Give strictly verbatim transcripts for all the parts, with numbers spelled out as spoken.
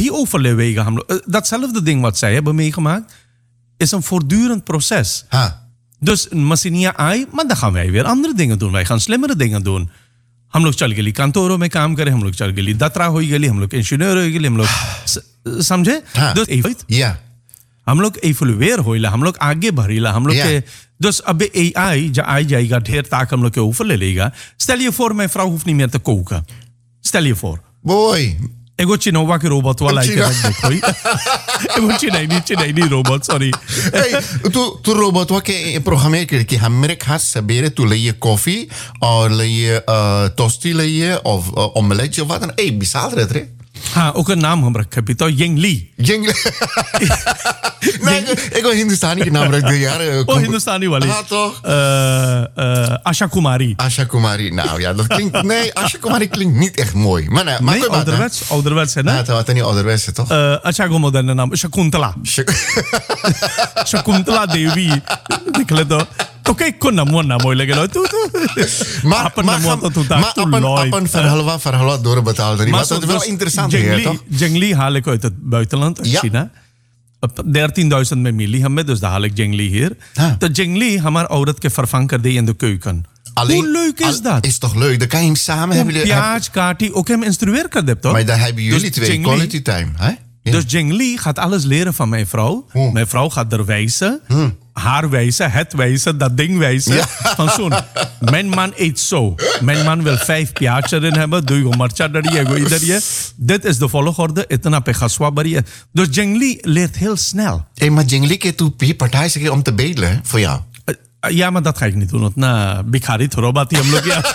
भी overlevegen हम लोग. Datzelfde ding wat zij hebben meegemaakt is een voortdurend proces. Ha. Dus Massinia I, maar dan gaan wij weer andere dingen doen. Wij gaan slimmere dingen doen. हम लोग चल गए kantoron में काम करें, हम लोग चल गए दत्रा हो गए, हम लोग इंजीनियर हो गए, हम लोग समझे? Dus even, Ja. हम लोग evolueren होइला, हम लोग आगे बढ़िला, हम लोग Ja. के dus अब A I ja आई जाएगा ढेर ताक हम लोग के over ले लेगा. Stel je voor mijn vrouw hoeft niet meer te koken. Stel je voor. Boy. Ik word je nou wakker robot wel lijken met hoor. Ik word je nee niet je nee niet robot sorry. Hey, tu tu robot wa ke programme ke ki hamre khas sabere tu le koffie or le uh, tosti le of uh, omeletje of wat dan. Hey, bizar het re. हाँ ook een naam gebruik heb je toch Ying Li. Ying Li. Nee, ik wil Hindustani naam gebruiken यार. Oh Hindustani वाली. हाँ toch. Uh, uh, Asha Kumari. Asha Kumari. Nou ja, dat klinkt nee, Asha Kumari klinkt niet echt mooi. Maar nee, maar nee, ouderwets, ouderwets hè? Nee, dat is niet ouderwets toch? Uh, अच्छा को moderne naam Shakuntala. Shakuntala Devi. Dikle to. तो कई को नमो नमो लगे लो तू तू maar अपन maar नमो तो तू maar तू अपन लॉय अपन verhaal verhaal doorbetaalde niet. Maar dat is wel interessant Jengli toch? Jengli haal ik uit het buitenland uit Ja. China dertienduizend में मिली हमें dus daar haal ik Jengli hier हाँ. तो Jengli हमार औरत के vervang कर दी in de keuken. Alleen, Hoe leuk is al- dat? Is toch leuk? Dan kan je hem samen hebben. jullie- प्याज काटी ook hem instrueer कर दे toch? Maar dan hebben jullie Dus twee Jengli- quality time, hè? Ja. Dus Jengli gaat alles leren van mijn vrouw. Hoe? Mijn vrouw gaat er wijzen. Haar wijzen, het wijzen, dat ding wijzen. Ja. Van zo'n, mijn man eet zo. Mijn man wil vijf piaatjes erin hebben. Doe je marcha erin. Dit is de volgorde. Itna pe gaswa bari. Dus Jengli leert heel snel. Hey, maar Jengli ke tu pi partij zeg om te bedelen hè, voor jou. Uh, Ja, maar dat ga ik niet doen. Want na Bikhari Thorobati हम लोग ja.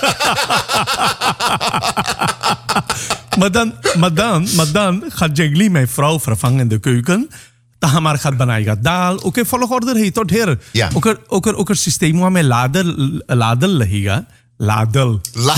maar, dan, maar, dan, maar dan gaat Jengli mijn vrouw vervangen in de keuken. Dan हमार gaat बनाएगा दाल. Oké, volgorde है तो ढेर. Ja. Oker oker oker systeem में ladel ladel रहेगा. Ladel. La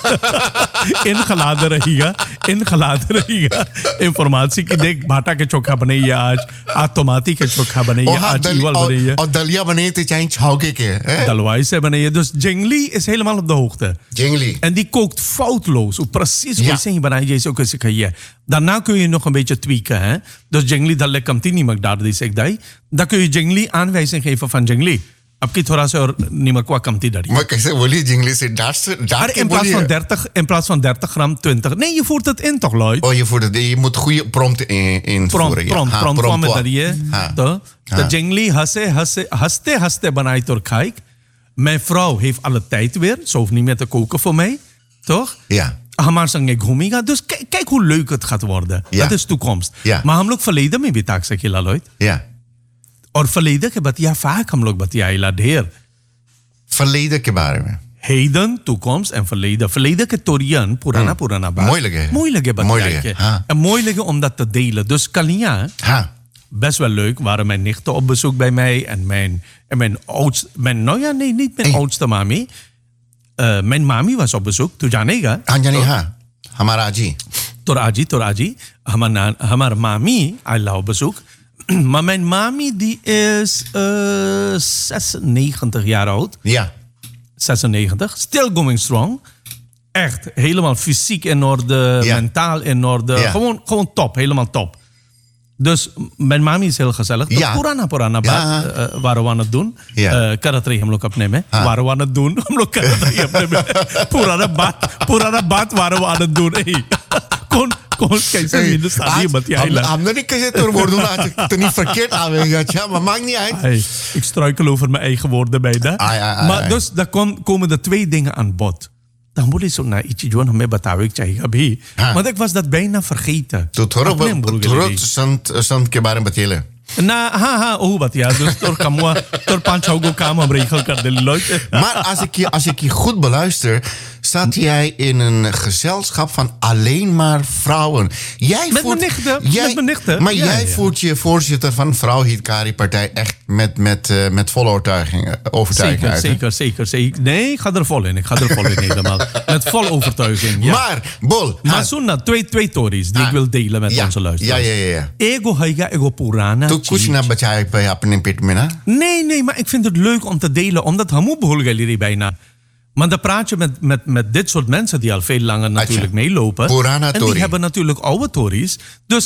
ingeladen रहेगा. Ingeladen रहेगा. Informatie की देख भाटा के चोखा बनाइए आज. आज टमाटी के चोखा बनाइए. oh, आज dal, इवल बनाइए. oh, dalia wanneer te zijn chauke ke, hè? Dalwai se बनाइए. Dus Jengli is helemaal op de hoogte. Jengli. En die kookt foutloos. Hoe precies Ja. hoe je बनाई जैसे ook eens je. Daarna kun je nog een beetje tweaken. Hè? Dus Jengli dat lekker komt niet meer daar die zegt dat. Dan kun je Jengli aanwijzing geven van Jengli. Ab ki थोड़ा सा और निमक qua komt die daar. Maar कैसे बोलिए Jengli से डांट से Maar डांट के in plaats van बोलिए. dertig, in plaats van dertig gram, twintig. Nee, je voert het in toch, Lloyd? Oh, je voert het, je moet goede prompt in, invoeren. Prompt, ja. prompt, हाँ, prompt prompt में हुआ. दरिए. हाँ. तो तो हाँ. Jengli हंसे हंसे हंसते हंसते बनाई तो kijk. Mijn vrouw heeft alle tijd weer. Ze hoeft niet meer te koken voor mij. Toch? Ja. हमारे संगे घूमेगा dus kijk, kijk hoe leuk het gaat worden. Ja. Dat is toekomst. Ja. Maar हम लोग verleden में भी ताक सकेला Lloyd. Ja. और verleden के बतिया vaak हम लोग बतियाइला ढेर. Verleden के बारे में. Heden, toekomst en verleden. Verleden के तोरियन पुराना पुराना बात. Moeilijk, hè? Moeilijk है Moeilijk, बतिया के. हाँ. En moeilijk om dat te delen. Dus Kalia, Ha. best wel leuk, waren mijn nichten op bezoek bij mij en mijn, en mijn oudste, mijn, nou ja, nee, niet mijn Hey. oudste mami. Uh, mijn mami was op bezoek, toen जानेगा. Anjani ha. हमारा आजी. Toraji, Toraji, हमार हमार mami, Allah op bezoek. Maar mijn mami die is uh, zesennegentig jaar oud. Ja. zesennegentig. Still going strong. Echt, helemaal fysiek in orde, Ja. mentaal in orde. Ja. Gewoon, gewoon top, helemaal top. Dus mijn mami is heel gezellig. Dus Ja. Purana Purana Ja. Bad uh, waren we aan het doen. Ja. Uh, Karatri हम लोग अपने में. हाँ. Waren we aan het doen. हम लोग Karatri अपने में. Purana Bad, Purana Bad waren we aan het doen. Hey. Kon, kon, कैसे हिंदुस्तानी बतियाइला. हमने नहीं कैसे तोर बोल दूंगा आज तो नहीं verkeerd aanwezig अच्छा maar maakt niet uit. Hey, ik struikel over mijn eigen woorden bijna. Ai, ai, ai, maar ai. dus daar kom, komen er twee dingen aan bod. Dan moet ik zo naar iets doen hमें बतावे चाहिए अभी. हाँ. Want ik was dat bijna vergeten. तो थोड़ा अपने बोल के थोड़ा लिए। संत संत के बारे में बतिएले. Na, ha, ha, oh, wat ja. Dus door kamwa, door pancho go kam om regel kan de Lloyd. Maar als ik, je, als ik je goed beluister, zat jij in een gezelschap van alleen maar vrouwen. Jij Met voert, mijn nichten, jij, met mijn nichten. Maar Ja, jij ja. voert je voorzitter van Vrouw Hitkari Partij echt met, met, uh, met volle overtuiging, uh, overtuiging Zeker, uit. hè? zeker, zeker, zeker. Nee, ik ga er vol in. Ik ga er vol in helemaal. Met vol overtuiging. Ja. Maar, Bol. Maar ha, zo'n twee, twee stories die Ah. ik wil delen met ja, onze ja, luisteraars. ja, ja, ja. Ego haiga, ego purana. Tu kuch na bachai pe apne pit mein na? Nee, nee, maar ik vind het leuk om te delen, omdat hamu behulgaliri bijna. Maar dan praat je met, met, met dit soort mensen die al veel langer natuurlijk Atja. meelopen. Purana en Tori. die hebben natuurlijk oude Tories. Dus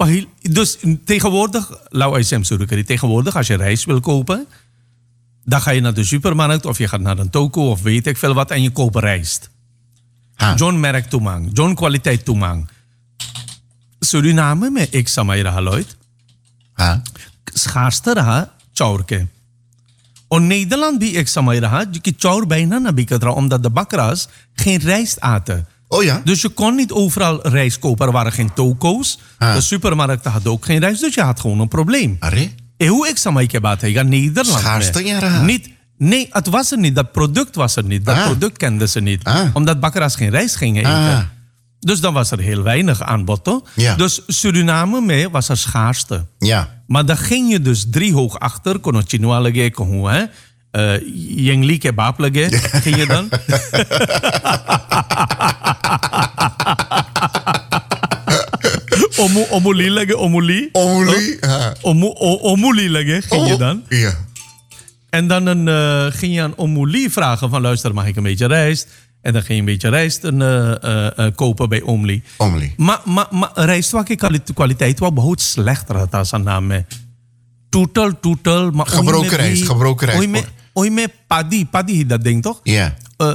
Pahil, dus tegenwoordig, Lau Aysem Surukari, tegenwoordig als je rijst wil kopen, dan ga je naar de supermarkt of je gaat naar een toko of weet ik veel wat en je koopt rijst. Ha. John merk toemang, John kwaliteit toemang. Suriname me ik samay raha loit. Ha. Schaarste raha chaurke. In Nederland bi ik samay raha, die chaur bijna nabikatra omdat de bakkeraars geen rijst aten. Oh ja? Dus je kon niet overal rijst kopen. Er waren geen toko's. Ah. De supermarkten hadden ook geen rijst. Dus je had gewoon een probleem. Arre? En hoe ik samay kebat in Nederland. Schaarste jaren. Niet, nee, het was er niet. Dat product was er niet. Dat Ah. product kenden ze niet. Ah. Omdat bakkeraars geen rijst gingen eten. Ah. Dus dan was er heel weinig aanbod. Toch? Ja. Dus Suriname mee was er schaarste. Ja. Maar dan ging je dus drie hoog achter. Kono chinua lege, kono hè. Uh, Yengli kebab lege. Ging je dan? Omu, omuli lege, omuli. Omuli? Ja. Omu, o, omuli lege, ging je dan. Ja. En dan een, uh, ging je aan omuli vragen van luister, mag ik een beetje rijst? En dan ging je een beetje rijst uh, uh, uh, kopen bij omuli. Omuli. Maar ma, ma, rijst was kwaliteit was behoud slechter dan zijn naam. Toetel, toetel. Maar gebroken rijst, gebroken rijst. Oei me paddy, paddy dat ding toch? Ja.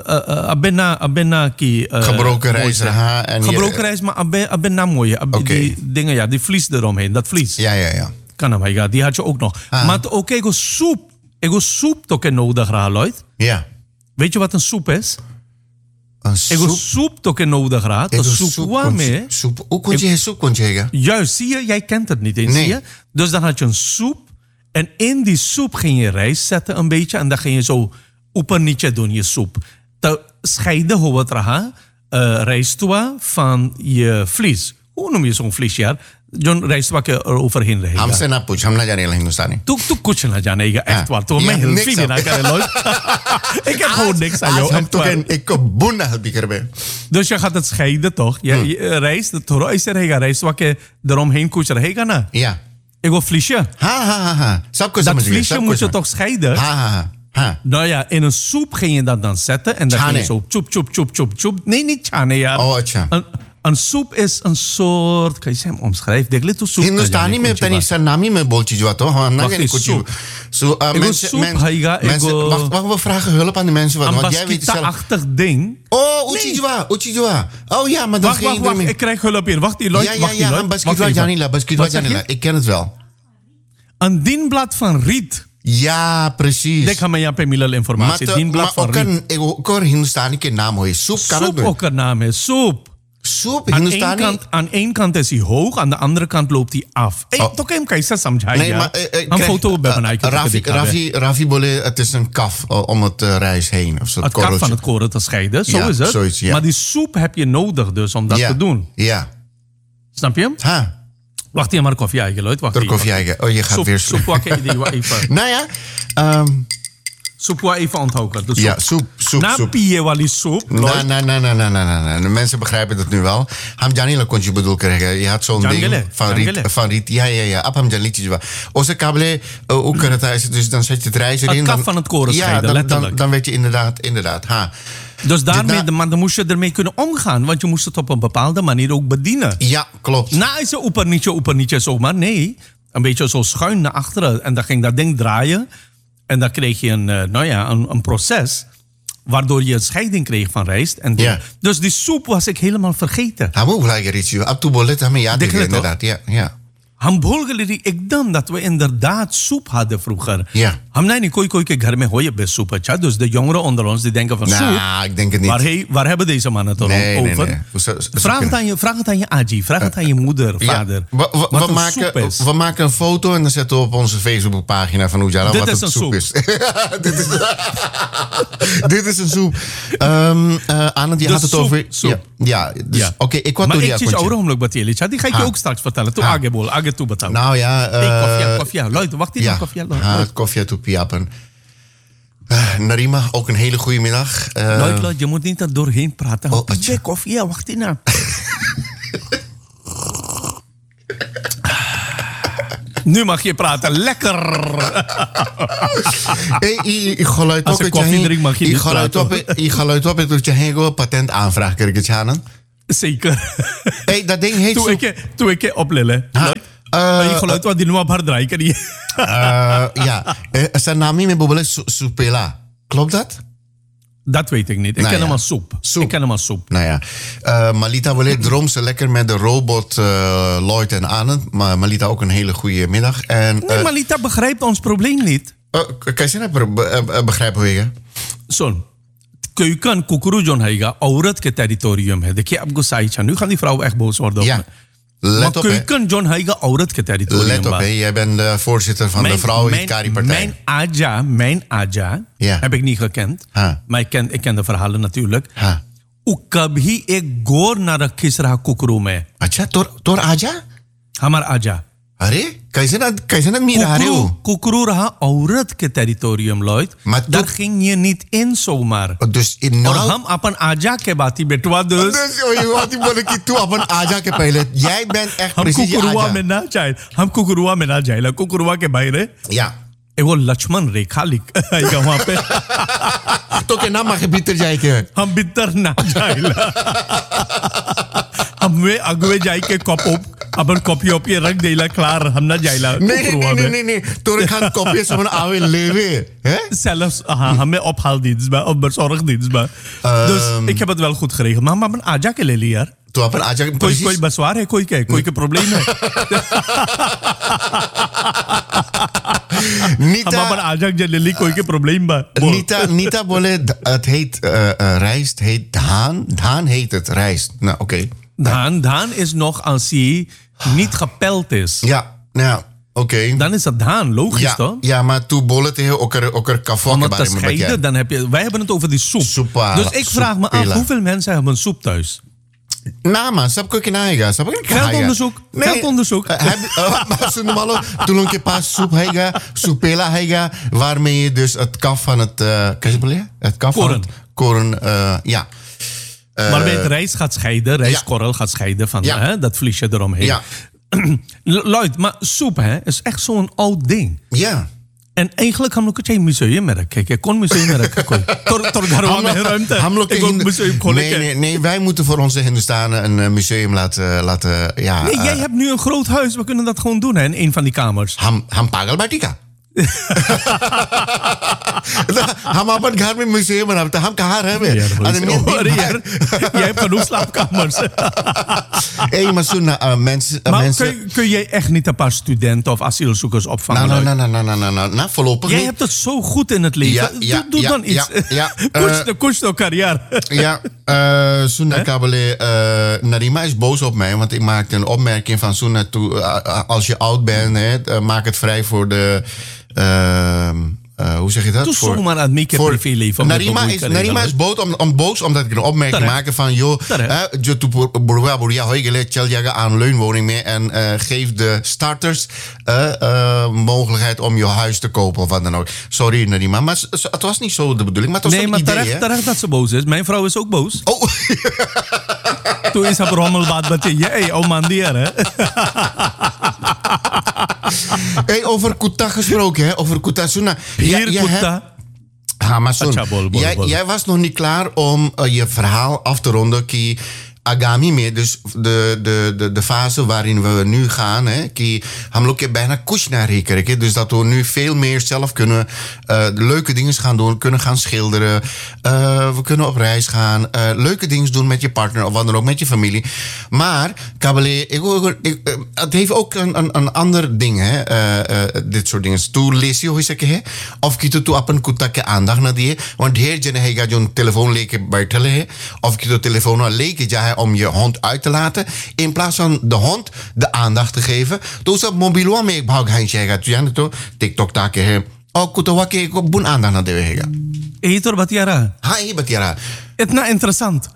Abena, abena ki. Gebroken rijst, ha. En gebroken rijst, maar abena mooi. Oké. Die dingen, ja, die vlies eromheen, dat vlies. Ja, ja, ja. Kan hem, ja, die had je ook nog. Ah. Maar ook ik soep. Ik soep toch nodig raar, Lloyd. Ja. Weet je wat een soep is? Een soep? Ik soep toch nodig raar. Dat soep waarmee. Soep. Hoe kon je soep kon zeggen? Juist, zie je, jij kent het niet eens, nee. zie je? Dus dan had je een soep. En in die soep ging je rijst zetten een beetje. En dan ging je zo oepernitje doen, je soep. Te scheiden hoe het raha, uh, rijstwa van je vlies. Hoe noem je zo'n vlies, ja? John rijstwa ke er overheen रहेगा. हमसे ना पूछ, हम ना जाने हिंदुस्तानी. तू तू कुछ ना जानेगा echt waar. Toen mij heel veel na kan nooit. Ik heb gewoon niks aan jou. Echt waar. Ik kan boenen helpen erbij. Dus je gaat het scheiden toch? Je, hmm. je rijst, het toro is er hega rijstwa ke eromheen kuch रहेगा na. Ja. Ik wil vliesje. Ha ha ha ha. Dat vliesje moet je toch scheiden? Ha ha ha. Ha. Nou ja, in een soep ging je dat dan zetten. En dan ging je zo tjoep, tjoep, tjoep, tjoep, tjoep. Nee, niet chane, ja. Oh, tja. Een, een soep is een soort... Kan je hem omschrijven? Denk je soep? Hindustani में पनीर सन्नामी में बोल चीज बात हो हम ना जाने कुछ zo mensen mensen wacht wacht we vragen hulp aan de mensen wat want jij weet zelf ding. Oh uchijwa uchijwa oh ja maar dan wacht wacht wacht ik krijg hulp hier wacht die Lloyd ja ja wacht ja ja basketbal Janila basketbal Janila ik ken het wel een dienblad van riet. Ja, precies. Ik ga me jou milal informatie. Dienblad van riet. Maar ook een Hindustani ke naam hoor. Soep kan Soep ook een naam is. Soep. Soep, Hindustani. Aan één kant, aan één kant is hij hoog, aan de andere kant loopt hij af. Hey, oh. toch hem kan je dat samjhaai. Nee, maar... Een foto bij mijn eigen. Rafi, Rafi, Rafi Bolle, het is een kaf om het uh, rijst heen. Of zo, het kaf van het koren te scheiden, zo ja, is het. Zoiets, ja. Maar die soep heb je nodig dus om dat ja. te doen. Ja. Snap je hem? Ha. Wacht hier maar koffie eigen, Lloyd. Wacht hier. Koffie eigen. Oh, je gaat soep, weer... Soep wakker die even. Nou ja... Um, soep wa even onthouden. Soep. Ja, soep, soep, Na soep. pie wali soep. Nee, nee, nee, nee, nee, nee, nee. De mensen begrijpen het nu wel. Ham Janila kon je bedoel krijgen. Je had zo'n ding van riet, van riet. Ja, ja, ja. Ab ham Janila. Onze kabele ook kan het dus dan zet je het rijst erin. Het kaf van het koren scheiden, ja, letterlijk. Dan, dan weet je inderdaad, inderdaad. Ha. Dus daarmee, de, maar dan moest je ermee kunnen omgaan. Want je moest het op een bepaalde manier ook bedienen. Ja, klopt. Na is een oepernietje, oepernietje zomaar. Nee, een beetje zo schuin naar achteren. En dan ging dat ding draaien. En dan kreeg je een, nou ja, een, een proces. Waardoor je een scheiding kreeg van rijst. En ja. Dus die soep was ik helemaal vergeten. Hamu blijkbaar iets. Abtu bolet hem ja, inderdaad. Ja, ja. Hamburger, ik dacht dat we inderdaad soep hadden vroeger. Ja. Hamnij niet kooi kooi ke ghar mein hoye best soep. Dus de jongeren onder ons die denken van nah, soep. ik denk het niet. Waar, he, waar hebben deze mannen het nee, over? Nee, nee. Zo, zo, vraag, het aan je, vraag het aan je aji, vraag het aan je moeder, vader. Ja, we, we, wat we, maken, is. we maken een foto en dan zetten we op onze Facebookpagina van Oejala wat is het soep, soep is. dit, is dit is een soep. Um, uh, Anne, die dus had het soep, over... Soep. Ja, ja dus, ja. oké, okay, ik wat maar doe ik zie jou romelijk batelietje. Die ga ik ha. je ook straks vertellen. Toen agebol, age toe betalen. Nou ja... Uh, hey, koffie, koffie. Lloyd, wacht even, ja. koffie. Ja, koffie toe piapen. Uh, Narima, ook een hele goede middag. Uh, Lloyd, Lloyd, je moet niet er doorheen praten. Oh, ja, koffie, ja, wacht hier nou. Nu mag je praten, lekker. Hey, ik geluid op. Als ik koffie drink mag je niet praten. Ik geluid op dat je een patent aanvraag krijgt, Janen. Zeker. Hey, dat ding heet Toen soep. ik, toen ik op Lille. Ha, Uh, je uh, geluid wat die nummer hard draaien kan niet. uh, ja, Eh, zijn naam niet meer bobbelen, Su- Supela. Klopt dat? Dat weet ik niet. Ik Nou ken ja. hem als soep. Soep. Ik ken hem als soep. Nou ja, uh, Malita wil droom ze lekker met de robot uh, Lloyd en Anand. Maar Malita ook een hele goede middag. En, Nee, uh, maar Lita begrijpt ons probleem niet. uh, kan je dat be- uh, begrijpen weer? Son, keuken kukurujon haiga, औरत के territorium है. देखिए आपको सही छा. Nu gaan die vrouwen echt boos worden op Ja, me. let Maar op hè. keuken John haiga, औरत के territorium. Let op ba. hè, jij bent de voorzitter van de Vrouwenhitkari-partij. Mijn Aja, mijn Aja, Ja. heb ik niet gekend. Ha. Maar ik ken, ik ken de verhalen natuurlijk. Ha. U kabhi ek gor na rakhis raha kukuru mein. अच्छा तोर तोर आजा Hamar Aja. अरे कैसे ना कैसे ना मीरा रहे Kukuru, हो kukuru raha औरत के territorium, Lloyd. Maar Daar toch- ging je niet in zomaar. dus in और nou हम अपन आजा के बात ही बेटवा dus dus oh, je wat die बोले कि तू अपन आजा के पहले jij bent echt हम precies je कुकुरुआ आजा में ना जाए हम कुकुरुआ में ना जाए कुकुरुआ के बाहर ja वो लक्ष्मण रेखा लिख आएगा वहां पे तो के नाम के भीतर जाए के हम भीतर ना जाए हम वे अगवे जाए के कॉप अपन कॉपी ऑपी रख देला क्लार हम ना जाएला nee कुकुरुआ nee nee में nee nee तोरे खान कॉपी से मन आवे लेवे hè zelfs हाँ, हमें ophaaldienst bij op bezorgdienst bij dus ik heb het wel goed geregeld maar maar mijn आजा के ले ली यार तो अपन आजा कोई precies कोई बसवार है कोई क्या है कोई के प्रॉब्लम है हम Nita अपन आजा के ले ली कोई के प्रॉब्लम बा बोल। Nita Nita बोले the- het heet uh, uh, rijst heet dhaan dhaan heet het rijst nou oké Dhaan, dhaan is nog als hij niet gepeld is. ja nou oké Dan is dat dhaan, logisch ja toch? ja maar toen bolle tegen elkaar elkaar Om kafokken het te waren met scheiden, dan heb je... Wij hebben het over die soep. Soepala, dus ik vraag me af, soepela. hoeveel mensen hebben een soep thuis? Nou man, sab ko kinahiga. Sab ko kinahiga. Veldonderzoek. Veldonderzoek. Uh, heb, uh, maar ze noemen al, toen een keer pas soep hega, soepela hega, waarmee je dus het kaf van het, uh, kan je het Het kaf Koren. van het koren, uh, ja. Uh, Waarbij het rijst gaat scheiden, rijstkorrel gaat scheiden van Ja. hè, dat vliesje eromheen. Ja. Lloyd, maar soep hè, is echt zo'n oud ding. Ja. En eigenlijk हम लोग को चाहिए museum में रखे क्या कौन museum में रखे कोई तोर तोर घरवा में रुimte हम लोग ik wil Hindu- museum खोले nee, के nee, nee, wij moeten voor onze Hindustanen een uh, museum laten, laten ja. nee uh, jij hebt nu een groot huis we kunnen dat gewoon doen hè, in een van die kamers हम हम पागल बाटिका हम अपन घर में म्यूजियम बनाते हम कहाँ रहे Jij hebt genoeg slaapkamers. Hey, maar zo, nou, uh, mensen, uh, Maar mensen kun, kun jij echt niet een paar studenten of asielzoekers opvangen? Nou, nou, Lloyd? nou, nou, nou, nou, nou, nou, voorlopig Jij niet. hebt het zo goed in het leven. Ja, ja, doe doe ja, dan iets. ja, ja. Koers Eh, de koers de carrière. Ja, uh, Suna Kabele, uh, Narima is boos op mij, want ik maakte een opmerking van Suna toe, uh, als je oud bent, hè, uh, maak het vrij voor de, uh, uh, hoe zeg je dat? Doe voor, zomaar aan het voor- privéleven. om Narima dat is, te Narima is boos, om, om boos omdat ik een opmerking Terecht. maak van, joh, Terecht. hè, jo tu burwa burja hoi gele chal jaga aan leunwoning meer en uh, geef de starters uh, uh, mogelijkheid om je huis te kopen of wat dan ook. Sorry Narima, maar s- s- het was niet zo de bedoeling, maar het was Nee, een maar idee, terecht, hè? terecht dat ze boos is. Mijn vrouw is ook boos. Oh, Toen is haar rommelbaat met je. Hey, oh man, die hè. hey, over Kuta gesproken, hè? Over Kuta Suna. Hier, jij hebt- Kuta. Ha, maar Sun, Acha, bol, bol, jij, bol. jij was nog niet klaar om uh, je verhaal af te ronden. Ki Agami mee, dus de, de, de, de fase waarin we nu gaan. Hè, ki हम लोग के bijna kushna rekenen. Dus dat we nu veel meer zelf kunnen uh, leuke dingen gaan doen. Kunnen gaan schilderen. Uh, we kunnen op reis gaan. Uh, leuke dingen doen met je partner of wat dan ook, met je familie. Maar, Kabale, ik, wil- ik, uh, het heeft ook een, een, een ander ding. Hè, uh, uh, dit soort dingen. Toen lees je hoe zeg je, of kito tu apan kuta ke aandacht na diye. Want heer jene hij gaat je telefoon leken बैठले है. Of kito telefoon al leken ja om je hond uit te laten. In plaats van de hond de aandacht te geven. Dus op mobiel mee भाग हैं शेगा तुझे ना तो टिकटॉक ताके है और कुतवा के को बुन आंदा ना देवे हैगा Hey, Tor Batiara. हाँ ये बतियारा Itna interessant.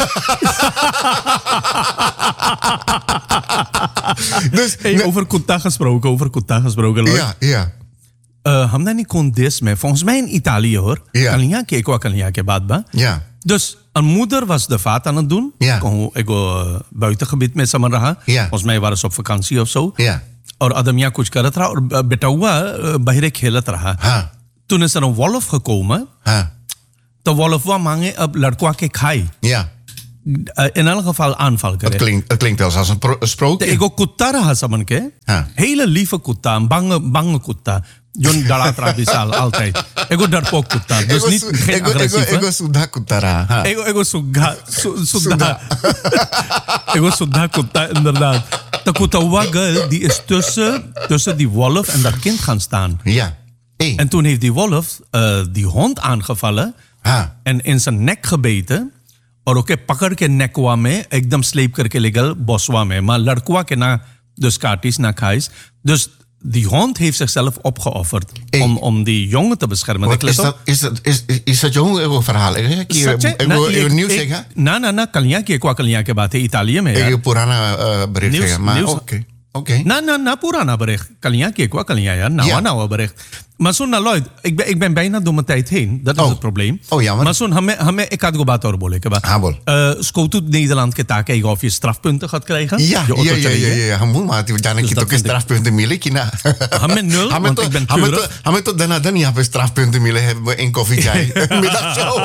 dus Hey, over Kuta gesproken, over Kuta gesproken. Lloyd. ja ja Uh, हमने नहीं कौन देश में volgens mij in Italië hoor. Ja. Kalinya ke ko kalinya ke baat ba. ja Dus een moeder was de vaat aan het doen. Ja. Kon ik uh, buitengebied met Samar raha. Ja. Volgens mij waren ze op vakantie of zo. ja और आदमिया कुछ करत रहा और बेटा हुआ बहरे खेलत रहा हाँ toen is er een wolf gekomen हाँ de wolf wou मांगे अब लड़का के खाए ja Uh, in elk geval aanval Het krijgt. klinkt, het klinkt wel als een, pro, een sprookje. Ik ook kutta hasaman ke. Ja. Hele lieve kutta, een bange, bange kutta. Jon dalatra bisal altijd. Ik ook daar ook kutta. Dus Ego niet su- geen ego- ego- agressief. ego sudah kutara. Ha. Ego ego suga su- Sudah. sudah. Ego sudah kutta inderdaad. De kutta wagel die is tussen, tussen die wolf en dat kind gaan staan. Ja. Hey. En toen heeft die wolf uh, die hond aangevallen Ha. en in zijn nek gebeten. और ओके पकड़ के नेकवा में एकदम स्लीप करके ले गए बॉसवा में maar लड़कवा के na dus kaartjes na kais dus die hond heeft zichzelf opgeofferd Hey. om, om die jongen te beschermen. Wat is, dat, is, dat, is, is dat jouw verhaal? Ik wil nieuws zeggen. ना ना ना कलियां की एक कलियां के बात है इतालिया में Ik यार wil Purana uh, bericht Nieuws- zeggen. Maar nieuws- oké. Oké. ना ना ना पुराना bericht कलियां की एक कलियां यार नवा Ja. नवा bericht maar zo'n nou Lloyd ik ben ik ben bijna door mijn tijd heen dat is Oh. het probleem Oh, jammer. maar zo'n हमें हमें एक आध गो बात और बोले के बाद हाँ, बोल. uh, Scout Nederland के ताकि of je strafpunten gaat krijgen Ja, je ja, auto ja, ja, chalaएंगे. ja. Hamul maar die जाने Dus की dat तो के vind ik- strafpunten मिले कि ना हमें nul, हमें want तो ik ben हमें तो keurig. हमें तो दनादन यहाँ पे strafpunten मिले हैं in koffie चाय middagshow.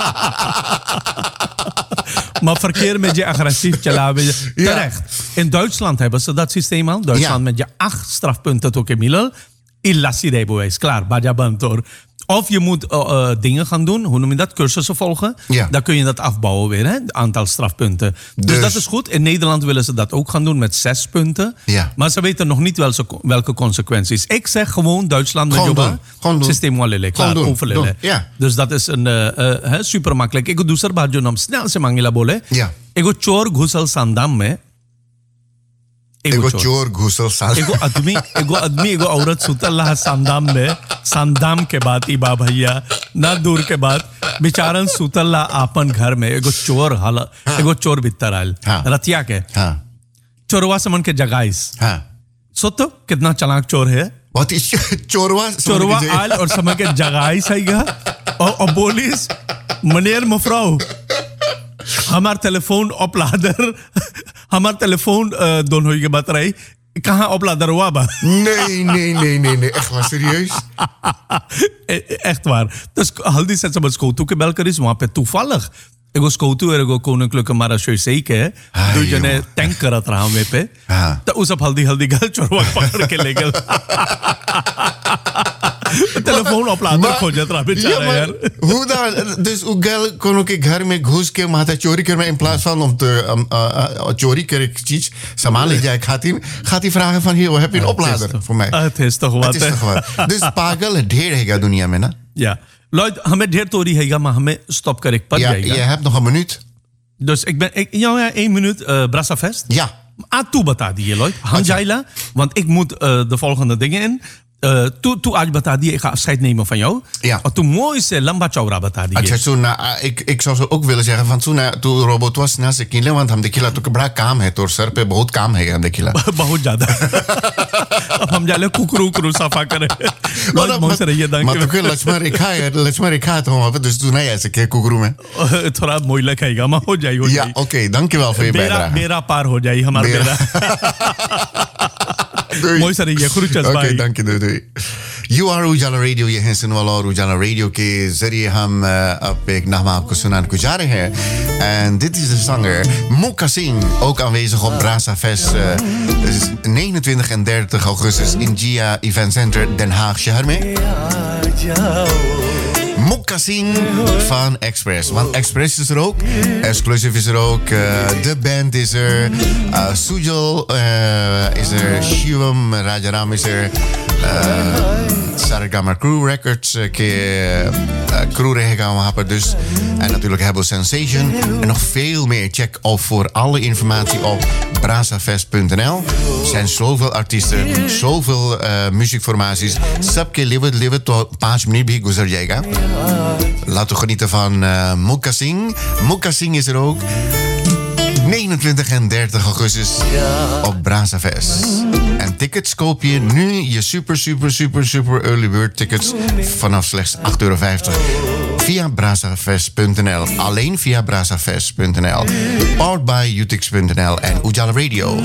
Maar verkeer met je agressief chalaben. Ja. Terecht. In Duitsland hebben ze dat systeem al. Duitsland Ja. met je acht strafpunten tot je middel. Illassi rijbewijs. Klaar. Baja bantor. Of je moet uh, uh, dingen gaan doen. Hoe noem je dat? Cursussen volgen. Ja. Dan kun je dat afbouwen weer. Hè? Het aantal strafpunten. Dus, Dus- dat is goed. In Nederland willen ze dat ook gaan doen met zes punten. Ja. Maar ze weten nog niet welke, welke consequenties. Ik zeg gewoon Duitsland met Gewoon Joba. doen. Gewoon doen. Systeem walele. Gewoon Klaar. doen. Overlele. Doen. Ja. Dus dat is een uh, uh, super makkelijk. Ik doe er bajo nam snel se mangila bole. Ja. एगो चोर घुसल संदाम में एगो चोर घुसल साल एगो आदमी एगो आदमी एगो औरत सुतल रहा संदाम में संदाम के बाद ई बा भैया ना दूर के बाद बेचारन सुतल रहा आपन घर में एगो चोर हल एगो चोर भीतर आयल हाँ। रतिया के हाँ चोरवा समन के जगाइस हाँ सोतो कितना चालाक चोर है बहुत ही चोरवा चोरवा आयल और समन के जगाइस आएगा और, और बोलिस मनेर मफराओ हमार टेलीफोन oplader हमार टेलीफोन दोनों ही के बात रही कहाँ oplader हुआ बा nee nee nee nee nee echt waar serieus echt waar dus हल्दी से सब स्कूटू के बेल करिस वहाँ पे toevallig एगो स्कूटू और एगो कoninklijke marechaussee के हाँ, दो जने joh. टैंक करत रहा में पे हाँ. तो उस हल्दी हल्दी गल चोरवा पकड़ के ले गए टेलीफोन oplader खोजत रहा ja, बेचारा maar यार hoe dan? Dus hoe gel kon ik घर में घुस के माता चोरी कर में in plaats van om te um, uh, uh, चोरी करे चीज सामान ले जाए खाती खाती vragen van hier heb je een oplader voor mij. het is toch wat Het is hè? toch wat. Dus पागल ढेर हैगा दुनिया में ना. Ja. Lloyd, हमें ढेर तोरी हैगा maar हमें stop कर एक पर Ja, जाएगा je hebt nog een minuut. Dus ik ben, ik, ja, ja, één minuut, uh, Brassafest. Ja. Ah, toe bata diye, Lloyd. Hanjaila, want ik moet uh, de volgende dingen in. Uh, toe, toe aaj bata diye, ik ga afscheid nemen van jou. Ja. En toen mooi se lamba chaura bata diye. अच्छा सुना ik ik zou zo ook willen zeggen van सुना तू robot was ना से किले want हम देखिला तो बड़ा काम है तोर सर पे बहुत काम है हम देखिला. बहुत ज्यादा अब हम जाले कुकरू कुकरू सफा करे Lloyd, मोह से रहिए maar दांग तो के लक्ष्मण रेखा है लक्ष्मण रेखा तो वहाँ पे dus तू नहीं ऐसे के कुकरू में. थोड़ा मोइला खाएगा मा हो जाए हो Ja, जाए oké, dankjewel voor je बेरा bijdrage. बेरा पार हो जाए हमारा Bera. बेरा Doei. मोह से रहिए खुरुचस okay by dank je doei doei. You are Ujala Radio ये हैं सुनने वाला और Ujala Radio के जरिए हम uh, अब एक नाम आपको सुनाने को जा रहे हैं en dit is de zanger Mokka Singh ook aanwezig op Brasa Fest uh, dus negenentwintig en dertig augustus in Gia Event Center Den Haag शहर में. Mokka Singh van Express. Want Express is er ook. Exclusive is er ook. Uh, de band is er. Uh, Sujal uh, is er. Shivam Rajaram is er. Uh, Sargama Crew Records. Uh, ke, uh, crew रहेगा वहाँ पर dus. En natuurlijk hebben we Sensation. En nog veel meer. Check op voor alle informatie op brasafest punt n l. Er zijn zoveel artiesten. Zoveel uh, muziekformaties. Sabke live live tot पाँच मिनट भी गुजर जाएगा. Laten we genieten van uh, Mokka Singh. Mokka Singh is er ook. negenentwintig en dertig augustus op Brasafest. En tickets koop je nu je super, super, super, super early bird tickets vanaf slechts acht euro vijftig. Via brasafest punt n l. Alleen via brasafest punt n l. Powered by utix punt n l en Ujala Radio.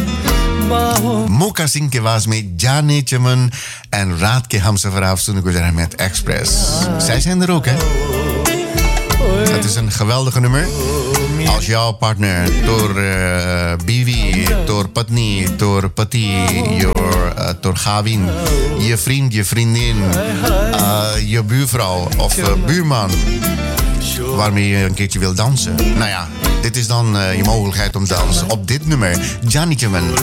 Mokka Singh के आवाज में जाने चमन en रात के हम सफर आप सुन गुजरा met Express. Zij zijn er ook, hè? Dat is een geweldige nummer. Als jouw partner door uh, biwi, door patni, door pati, door, uh, door gawin, je vriend, je vriendin, uh, je buurvrouw of uh, buurman, waarmee je een keertje wil dansen. Nou ja, dit is dan uh, je mogelijkheid om te dansen op dit nummer. Jannetje man.